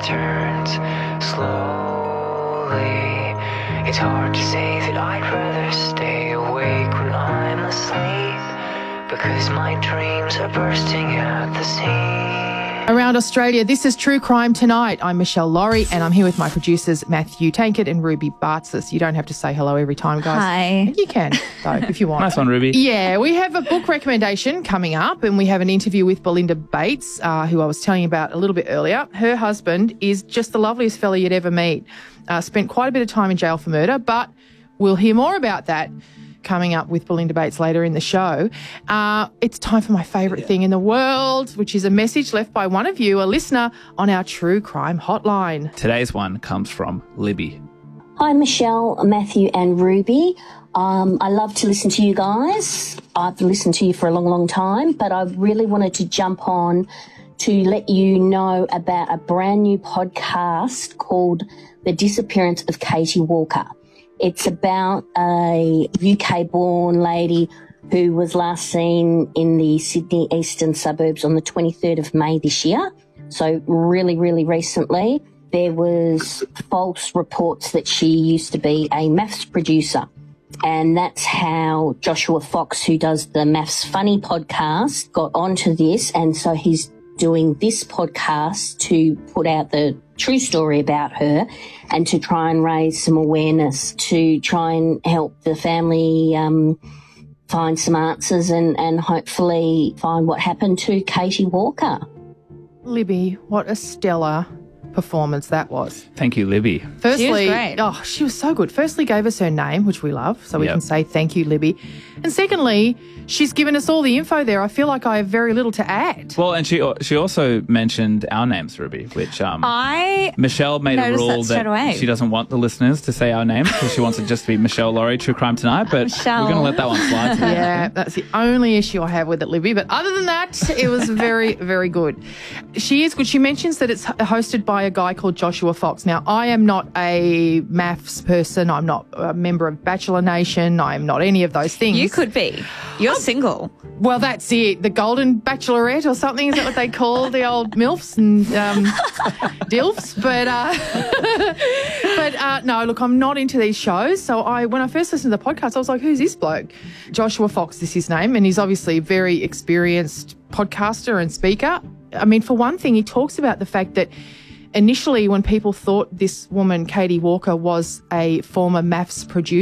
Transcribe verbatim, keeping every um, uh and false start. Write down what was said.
turns slowly. It's hard to say that I'd rather stay awake when I'm asleep, because my dreams are bursting at the seams. Around Australia, this is True Crime Tonight. I'm Michelle Laurie, and I'm here with my producers Matthew Tankard and Ruby Bartzis. You don't have to say hello every time, guys. Hi. You can, though, if you want. Nice one, Ruby. Yeah, we have a book recommendation coming up, and we have an interview with Belinda Bates, uh, who I was telling you about a little bit earlier. Her husband is just the loveliest fella you'd ever meet. Uh, spent quite a bit of time in jail for murder, but we'll hear more about that coming up with Belinda Bates later in the show. Uh, it's time for my favourite thing in the world, which is a message left by one of you, a listener, on our True Crime Hotline. Today's one comes from Libby. Hi, Michelle, Matthew and Ruby. Um, I love to listen to you guys. I've listened to you for a long, long time, but I really wanted to jump on to let you know about a brand new podcast called The Disappearance of Katie Walker. It's about a U K-born lady who was last seen in the Sydney eastern suburbs on the twenty-third of May this year. So really, really recently. There was false reports that she used to be a maths producer. And that's how Joshua Fox, who does the Maths Funny podcast, got onto this. And so he's doing this podcast to put out the true story about her and to try and raise some awareness, to try and help the family um, find some answers and, and hopefully find what happened to Katie Walker. Libby, what a stellar performance that was. Thank you, Libby. Firstly, She was great. oh, she was so good. Firstly, gave us her name, which we love, so we Yep. can say thank you, Libby. And secondly, she's given us all the info there. I feel like I have very little to add. Well, and she she also mentioned our names, Ruby, which um, I Michelle made a noticed rule that straight away. she doesn't want the listeners to say our names because she wants it just to be Michelle Laurie, True Crime Tonight, but Michelle. we're going to let that one slide today. Yeah, that's the only issue I have with it, Libby. But other than that, it was very, very good. She is good. She mentions that it's hosted by a guy called Joshua Fox. Now, I am not a maths person. I'm not a member of Bachelor Nation. I'm not any of those things. you could be. You're single. Well, that's it. The Golden Bachelorette or something. Is that what they call the old MILFs and um, DILFs? But, uh, but uh, no, look, I'm not into these shows. So I, when I first listened to the podcast, I was like, who's this bloke? Joshua Fox is his name. And he's obviously a very experienced podcaster and speaker. I mean, for one thing, he talks about the fact that initially when people thought this woman, Katie Walker, was a former maths producer,